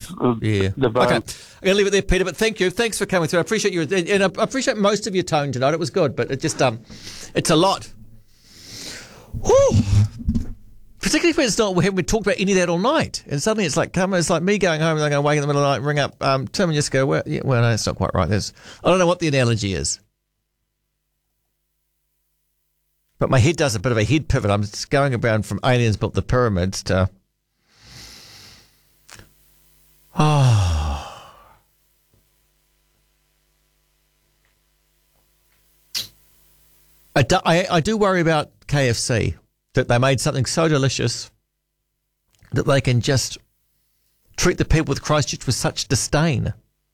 Yeah. the vote. Okay. I'm going to leave it there, Peter, but thank you. Thanks for coming through. I appreciate you. And I appreciate most of your tone tonight. It was good, but it just, it's a lot. Whew. Particularly when it's not, we haven't talked about any of that all night. And suddenly it's like me going home and I'm going to wake in the middle of the night and ring up Tim and just go, well, no, that's not quite right. I don't know what the analogy is. But my head does a bit of a head pivot. I'm just going around from aliens built the pyramids to... I do worry about KFC, that they made something so delicious that they can just treat the people with Christchurch with such disdain.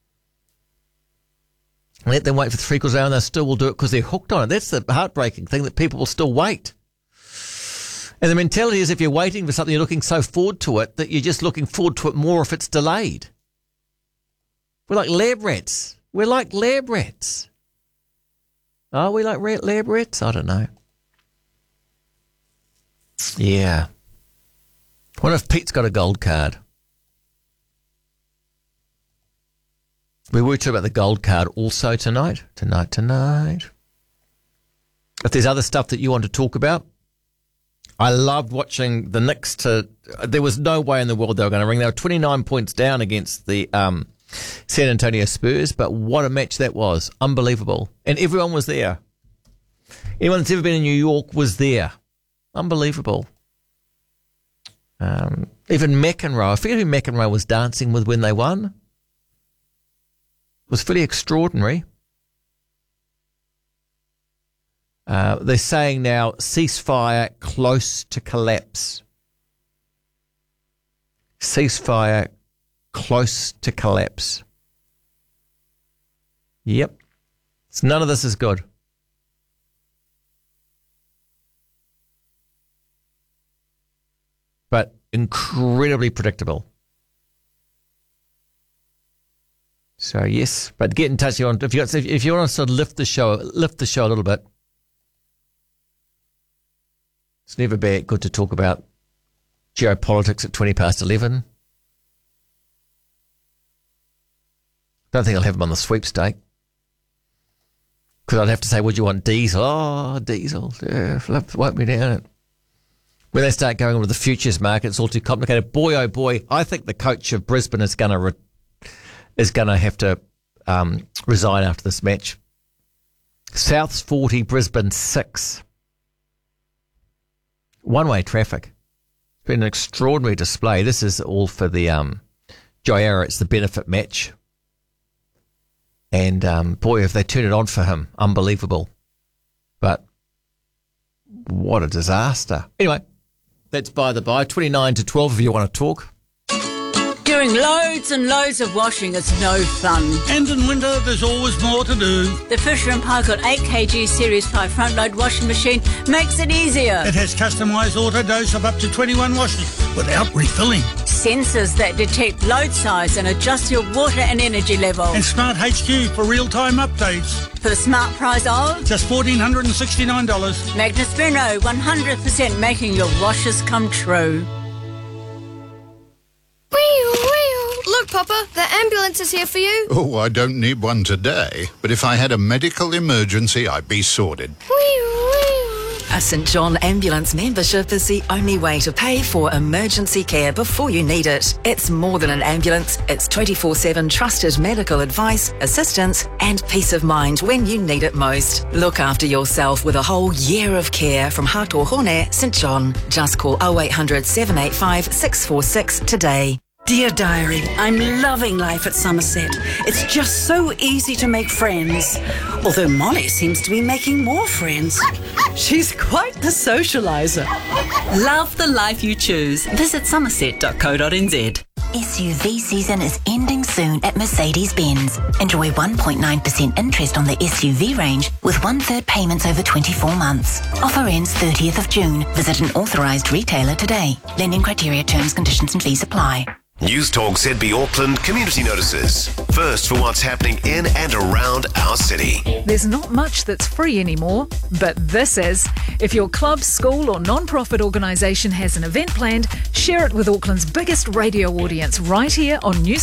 Let them wait for 3/4 hour and they still will do it because they're hooked on it. That's the heartbreaking thing, that people will still wait. And the mentality is if you're waiting for something, you're looking so forward to it that you're just looking forward to it more if it's delayed. We're like lab rats. We're like lab rats. Are we like lab rats? I don't know. Yeah. I wonder if Pete's got a gold card. We were talking about the gold card also tonight. Tonight. If there's other stuff that you want to talk about, I loved watching the Knicks there was no way in the world they were going to ring. They were 29 points down against the San Antonio Spurs, but what a match that was. Unbelievable. And everyone was there. Anyone that's ever been in New York was there. Unbelievable. Even McEnroe. I forget who McEnroe was dancing with when they won. It was pretty extraordinary. They're saying now ceasefire close to collapse. Ceasefire close to collapse. Yep. None of this is good. But incredibly predictable. So yes, but get in touch if you want to sort of lift the show a little bit. It's never good to talk about geopolitics at 11:20. Don't think I'll have them on the sweepstake. Because I'd have to say, would you want diesel? Oh, diesel. Yeah, wipe me down. When they start going over the futures market, it's all too complicated. Boy, oh boy, I think the coach of Brisbane is going to have to resign after this match. South's 40, Brisbane 6. One-way traffic. It's been an extraordinary display. This is all for the Joyara. It's the benefit match. And boy, if they turn it on for him, unbelievable. But what a disaster. Anyway, that's by the by. 29-12 if you want to talk. Doing loads and loads of washing is no fun. And in winter, there's always more to do. The Fisher & Paykel 8kg Series 5 front-load washing machine makes it easier. It has customised auto dose of up to 21 washes without refilling. Sensors that detect load size and adjust your water and energy level. And Smart HQ for real-time updates. For the smart price of just $1,469. Magnus Bruno, 100% making your washes come true. Look, Papa, the ambulance is here for you. Oh, I don't need one today, but if I had a medical emergency, I'd be sorted. A St John Ambulance membership is the only way to pay for emergency care before you need it. It's more than an ambulance. It's 24/7 trusted medical advice, assistance and peace of mind when you need it most. Look after yourself with a whole year of care from Hātō-Hone, St John. Just call 0800 785 646 today. Dear Diary, I'm loving life at Somerset. It's just so easy to make friends. Although Molly seems to be making more friends. She's quite the socialiser. Love the life you choose. Visit somerset.co.nz. SUV season is ending soon at Mercedes-Benz. Enjoy 1.9% interest on the SUV range with 1/3 payments over 24 months. Offer ends 30th of June. Visit an authorised retailer today. Lending criteria, terms, conditions and fees apply. News Talk ZB Auckland Community Notices. First for what's happening in and around our city. There's not much that's free anymore, but this is. If your club, school or non-profit organisation has an event planned, share it with Auckland's biggest radio audience right here on News